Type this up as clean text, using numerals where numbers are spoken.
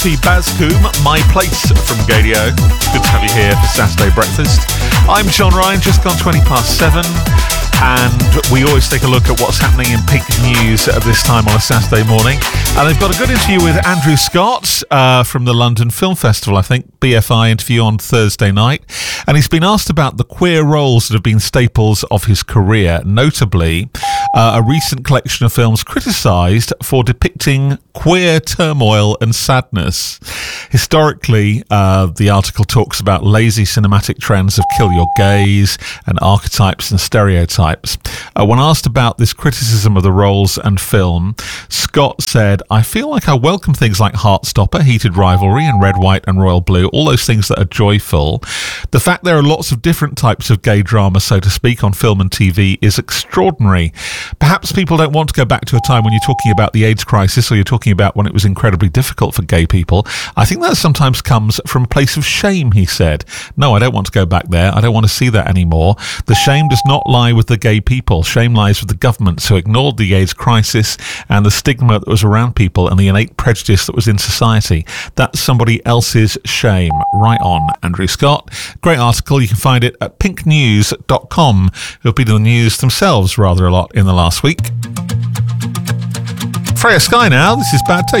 Bazcoom, My Place from Gadio. Good to have you here for Saturday Breakfast. I'm John Ryan, just gone 7:20, and we always take a look at what's happening in Pink News at this time on a Saturday morning. And they've got a good interview with Andrew Scott from the London Film Festival, I think, BFI interview on Thursday night. And he's been asked about the queer roles that have been staples of his career, notably a recent collection of films criticised for depicting queer turmoil and sadness. Historically, the article talks about lazy cinematic trends of kill your gaze and archetypes and stereotypes. When asked about this criticism of the roles and film, Scott said, "I feel like I welcome things like Heartstopper, Heated Rivalry and Red, White and Royal Blue, all those things that are joyful. The fact there are lots of different types of gay drama, so to speak, on film and TV is extraordinary. Perhaps people don't want to go back to a time when you're talking about the AIDS crisis or you're talking about when it was incredibly difficult for gay people. I think that sometimes comes from a place of shame," he said. "No, I don't want to go back there. I don't want to see that anymore. The shame does not lie with the gay people. Shame lies with the governments who ignored the AIDS crisis and the stigma that was around people and the innate prejudice that was in society. That's somebody else's shame." Right on, Andrew Scott. Great article. You can find it at pinknews.com, who've been in the news themselves rather a lot in the last week. Freya Sky now. This is Bad Taste.